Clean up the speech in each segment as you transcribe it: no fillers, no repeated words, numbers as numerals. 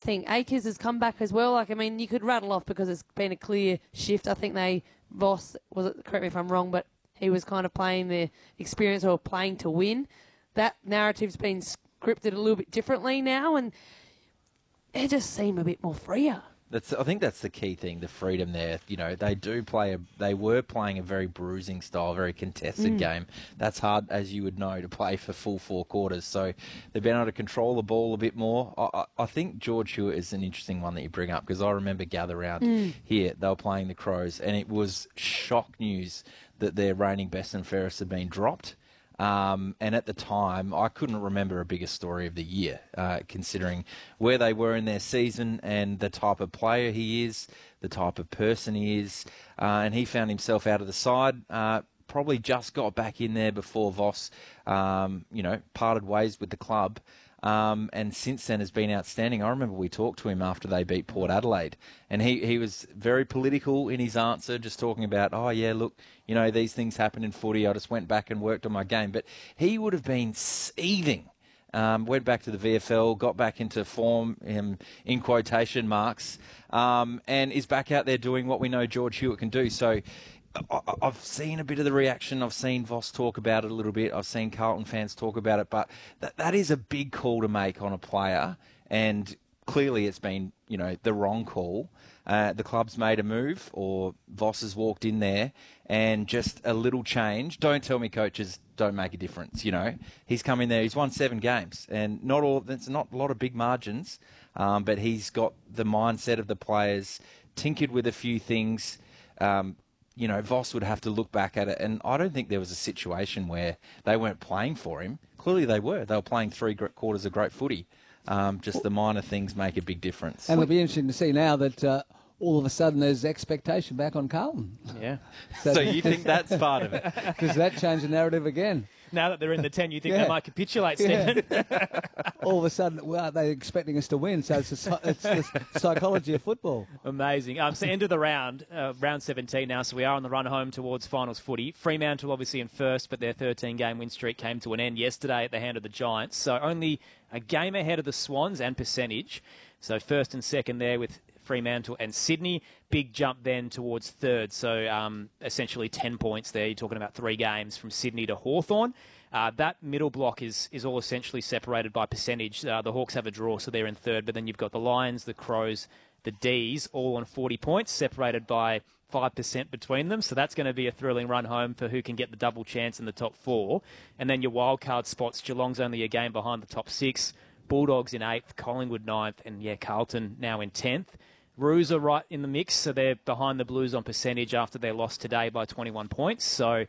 think Akers has come back as well. Like, I mean, you could rattle off because it's been a clear shift. I think Voss, correct me if I'm wrong, but he was kind of playing the experience or playing to win. That narrative's been scripted a little bit differently now, and they just seem a bit more freer. I think that's the key thing, the freedom there. You know, they were playing a very bruising style, very contested game. That's hard, as you would know, to play for full 4 quarters. So they've been able to control the ball a bit more. I think George Hewitt is an interesting one that you bring up, because I remember gather round here, they were playing the Crows, and it was shock news that their reigning best and fairest had been dropped. And at the time, I couldn't remember a bigger story of the year, considering where they were in their season and the type of player he is, the type of person he is. And he found himself out of the side, probably just got back in there before Voss, parted ways with the club. And since then has been outstanding. I remember we talked to him after they beat Port Adelaide, and he was very political in his answer, just talking about, oh yeah, look, these things happen in footy. I just went back and worked on my game. But he would have been seething. Went back to the VFL, got back into form, in quotation marks, and is back out there doing what we know George Hewitt can do. So I've seen a bit of the reaction. I've seen Voss talk about it a little bit. I've seen Carlton fans talk about it. But that is a big call to make on a player. And clearly it's been, the wrong call. The club's made a move, or Voss has walked in there, and just a little change. Don't tell me coaches don't make a difference, He's come in there, he's won 7 games, and that's not a lot of big margins, but he's got the mindset of the players, tinkered with a few things. Voss would have to look back at it, and I don't think there was a situation where they weren't playing for him. Clearly they were. They were playing 3 quarters of great footy. Just the minor things make a big difference. And it'll be interesting to see now that all of a sudden there's expectation back on Carlton. Yeah. So you think that's part of it? Does that change the narrative again? Now that they're in the 10, you think they might capitulate, Stephen? All of a sudden, well, they're expecting us to win, so it's the psychology of football. Amazing. So end of the round, round 17 now, so we are on the run home towards finals footy. Fremantle obviously in first, but their 13-game win streak came to an end yesterday at the hand of the Giants, so only a game ahead of the Swans and percentage. So first and second there with Fremantle and Sydney. Big jump then towards third. So essentially 10 points there. You're talking about 3 games from Sydney to Hawthorn. That middle block is all essentially separated by percentage. The Hawks have a draw, so they're in third. But then you've got the Lions, the Crows, the D's, all on 40 points, separated by 5% between them. So that's going to be a thrilling run home for who can get the double chance in the top 4. And then your wildcard spots, Geelong's only a game behind the top 6. Bulldogs in 8th, Collingwood 9th, and Carlton now in 10th. Roos are right in the mix, so they're behind the Blues on percentage after their loss today by 21 points. So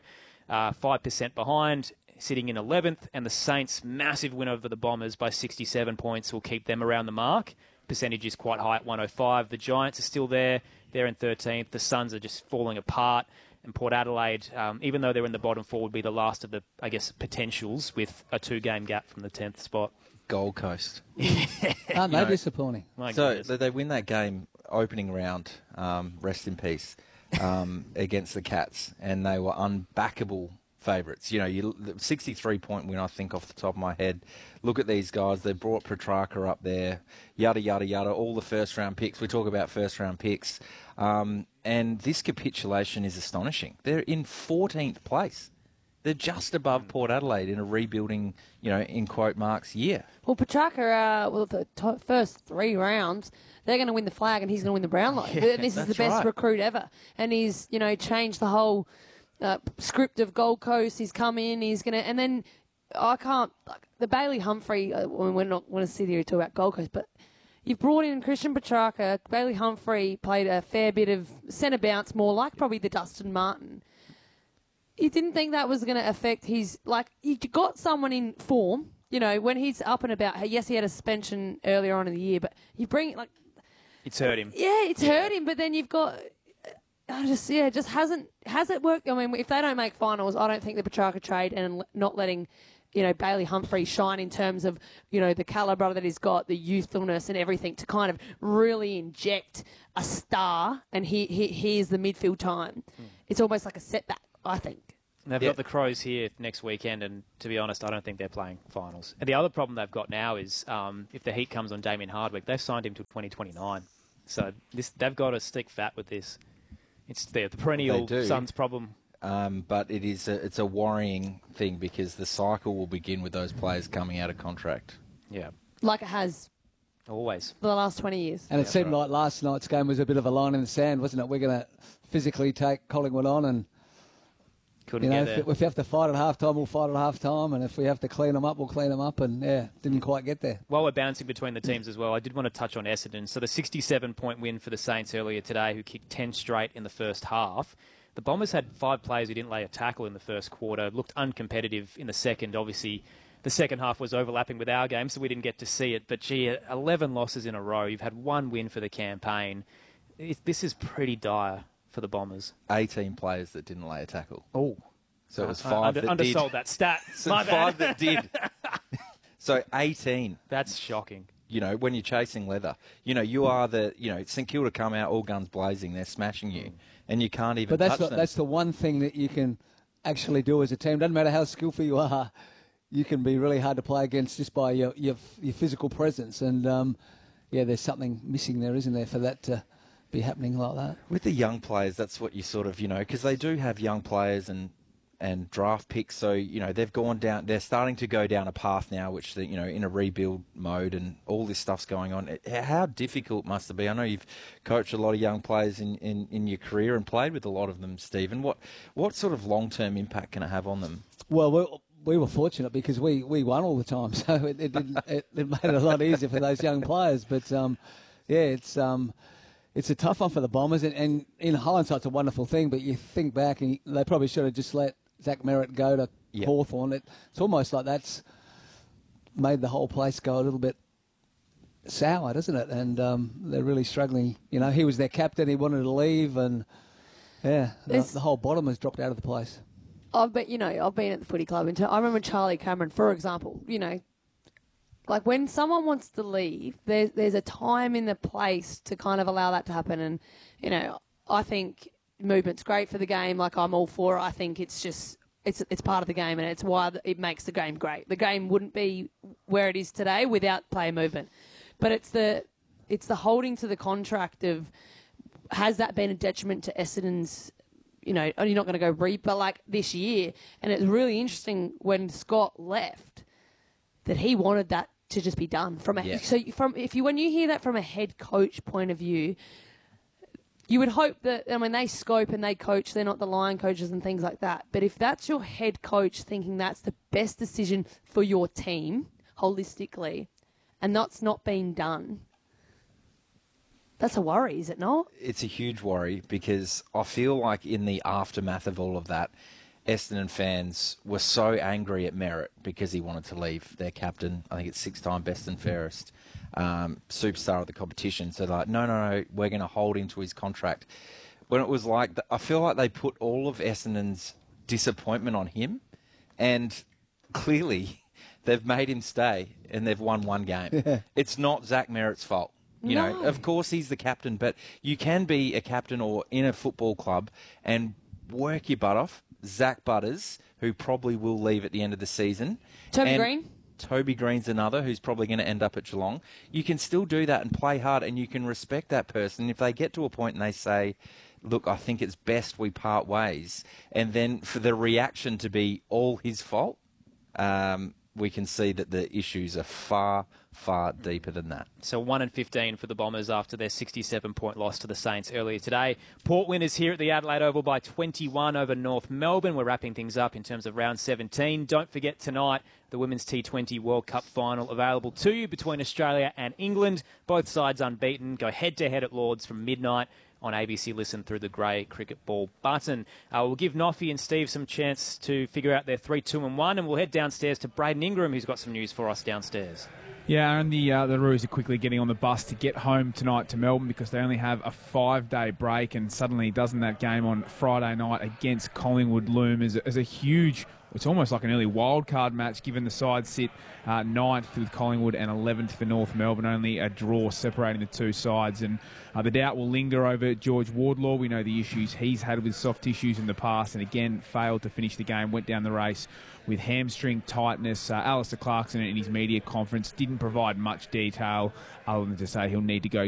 5% behind, sitting in 11th. And the Saints' massive win over the Bombers by 67 points will keep them around the mark. Percentage is quite high at 105. The Giants are still there. They're in 13th. The Suns are just falling apart. And Port Adelaide, even though they're in the bottom 4, would be the last of the, potentials with a 2-game gap from the 10th spot. Gold Coast. Aren't they disappointing? So they win that game opening round, rest in peace, against the Cats, and they were unbackable favourites. 63-point win, I think, off the top of my head. Look at these guys. They brought Petrarca up there, yada, yada, yada, all the first-round picks. We talk about first-round picks. And this capitulation is astonishing. They're in 14th place. They're just above Port Adelaide in a rebuilding, in quote marks, year. Well, Petrarca, the first 3 rounds, they're going to win the flag and he's going to win the Brownlow. And this is the best recruit ever. And he's, changed the whole script of Gold Coast. He's come in, he's going to... And then the Bailey Humphrey, we're not going to sit here and talk about Gold Coast, but you've brought in Christian Petrarca. Bailey Humphrey played a fair bit of centre bounce, more like probably the Dustin Martin. You didn't think that was going to affect his... you got someone in form, when he's up and about. Yes, he had a suspension earlier on in the year, but you bring it, It's hurt him. Yeah, it's hurt him, but then you've got... just hasn't it worked? I mean, if they don't make finals, I don't think the Petrarca trade and not letting, Bailey Humphrey shine in terms of, the calibre that he's got, the youthfulness and everything to kind of really inject a star, and here's the midfield time. It's almost like a setback, I think. And they've got the Crows here next weekend, and to be honest, I don't think they're playing finals. And the other problem they've got now is if the heat comes on Damien Hardwick, they've signed him till 2029. So they've got to stick fat with this. It's the perennial Suns problem. But it's a worrying thing because the cycle will begin with those players coming out of contract. Yeah. Like it has. Always. For the last 20 years. And it seemed like last night's game was a bit of a line in the sand, wasn't it? We're going to physically take Collingwood on and... Couldn't get there. If we have to fight at half-time, we'll fight at half-time, and if we have to clean them up, we'll clean them up, and, didn't quite get there. While we're bouncing between the teams as well, I did want to touch on Essendon. So the 67-point win for the Saints earlier today, who kicked 10 straight in the first half. The Bombers had 5 players who didn't lay a tackle in the first quarter, looked uncompetitive in the second. Obviously, the second half was overlapping with our game, so we didn't get to see it. But, 11 losses in a row. You've had 1 win for the campaign. This is pretty dire for the Bombers. 18 players that didn't lay a tackle. Oh. So it was 5 that undersold did. That stat. So 5 that did. So 18. That's shocking. When you're chasing leather, you are St Kilda come out all guns blazing. They're smashing you, and you can't even touch them. That's the one thing that you can actually do as a team. Doesn't matter how skillful you are, you can be really hard to play against just by your physical presence. And, there's something missing there, isn't there, for that to be happening like that? With the young players, that's what you sort of, because they do have young players and draft picks, so they've gone down. They're starting to go down a path now, which in a rebuild mode, and all this stuff's going on. How difficult must it be? I know you've coached a lot of young players in your career and played with a lot of them, Stephen. What sort of long-term impact can it have on them? Well, we were fortunate because we won all the time, so it made it a lot easier for those young players. But it's a tough one for the Bombers, and in hindsight, it's a wonderful thing. But you think back, and they probably should have just let Zach Merritt go to Hawthorn. It's almost like that's made the whole place go a little bit sour, doesn't it? And they're really struggling. He was their captain. He wanted to leave, and the whole bottom has dropped out of the place. I've been at the footy club, and I remember Charlie Cameron, for example. Like when someone wants to leave, there's a time in the place to kind of allow that to happen. And I think movement's great for the game. Like I'm all for it. I think it's just it's part of the game, and it's why it makes the game great. The game wouldn't be where it is today without player movement. But it's the holding to the contract of, has that been a detriment to Essendon's? You're not going to go but like this year. And it's really interesting when Scott left that he wanted that to just be done. When you hear that from a head coach point of view, you would hope that, they scope and they coach, they're not the line coaches and things like that. But if that's your head coach thinking that's the best decision for your team holistically, and that's not being done, that's a worry, is it not? It's a huge worry because I feel like in the aftermath of all of that, Essendon fans were so angry at Merritt because he wanted to leave, their captain. I think it's 6-time best and fairest superstar of the competition. So like, no, we're going to hold him to his contract. When it was like, I feel like they put all of Essendon's disappointment on him, and clearly they've made him stay and they've won 1 game. Yeah. It's not Zach Merritt's fault. Of course he's the captain, but you can be a captain or in a football club and work your butt off. Zach Butters, who probably will leave at the end of the season. Toby Green's another who's probably going to end up at Geelong. You can still do that and play hard, and you can respect that person. If they get to a point and they say, look, I think it's best we part ways, and then for the reaction to be all his fault, we can see that the issues are far, far deeper than that. So 1-15 for the Bombers after their 67-point loss to the Saints earlier today. Port winners here at the Adelaide Oval by 21 over North Melbourne. We're wrapping things up in terms of round 17. Don't forget tonight, the Women's T20 World Cup final available to you between Australia and England. Both sides unbeaten. Go head-to-head at Lords from midnight on ABC Listen through the grey cricket ball button. We'll give Noffy and Steve some chance to figure out their 3-2-1, and we'll head downstairs to Braden Ingram, who's got some news for us downstairs. Yeah, and the Roos are quickly getting on the bus to get home tonight to Melbourne because they only have a 5-day break, and suddenly doesn't that game on Friday night against Collingwood loom as a huge it's almost like an early wildcard match, given the sides sit 9th with Collingwood and 11th for North Melbourne, only a draw separating the two sides. And the doubt will linger over George Wardlaw. We know the issues he's had with soft tissues in the past, and again failed to finish the game, went down the race with hamstring tightness. Alistair Clarkson in his media conference didn't provide much detail other than to say he'll need to go